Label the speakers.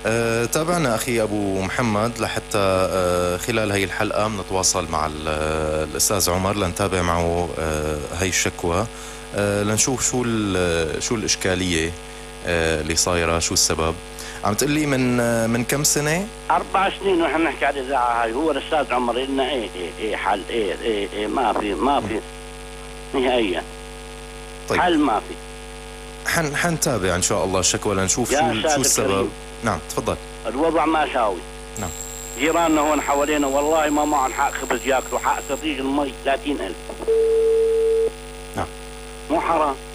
Speaker 1: تابعنا أخي أبو محمد لحتى خلال هي الحلقة بنتواصل مع الأستاذ عمر لنتابع معه هي الشكوى، لنشوف شو الإشكالية اللي صايرة، شو السبب. عم تقلي من كم سنة؟
Speaker 2: 4 سنين ونحن نحكي على الإذاعة هاي. هو الأستاذ عمر قلنا إيه حل إيه ما في نهائيا.
Speaker 1: طيب
Speaker 2: حل ما في.
Speaker 1: حنتابع إن شاء الله الشكوى لنشوف شو السبب.
Speaker 2: كريم.
Speaker 1: نعم تفضل.
Speaker 2: الوضع مأساوي.
Speaker 1: نعم.
Speaker 2: جيراننا هون حوالينا والله ما معهم حق خبز ياكلوا، حق صديق المي 30,000.
Speaker 1: نعم.
Speaker 2: مو حرام؟